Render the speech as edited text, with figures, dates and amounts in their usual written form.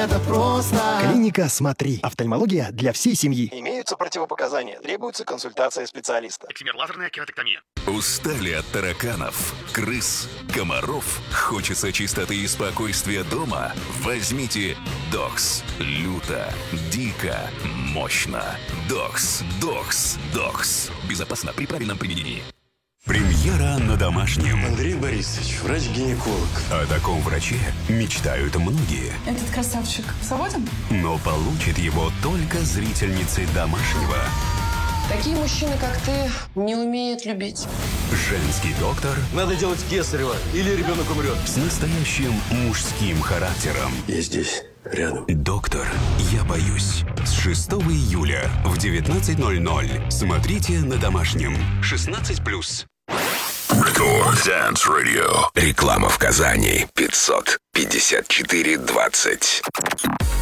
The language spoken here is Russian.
это просто. Клиника «Смотри». Офтальмология для всей семьи. Имеются противопоказания. Требуется консультация специалиста. Экзимер, лазерная кератектомия. Устали от тараканов, крыс, комаров? Хочется чистоты и спокойствия дома? Возьмите Докс. Люто, дико, мощно. Докс. Безопасно при правильном применении. Премьера на домашнем. Андрей Борисович, врач-гинеколог. О таком враче мечтают многие. Этот красавчик свободен? Но получит его только зрительницы домашнего. Такие мужчины, как ты, не умеют любить. Женский доктор Надо делать кесарево, или ребенок умрет. с настоящим мужским характером. Я здесь, рядом. Доктор, я боюсь. С 6 июля в 19:00. Смотрите на домашнем. 16+. Рекорд Dance Radio. Реклама в Казани. 554-20.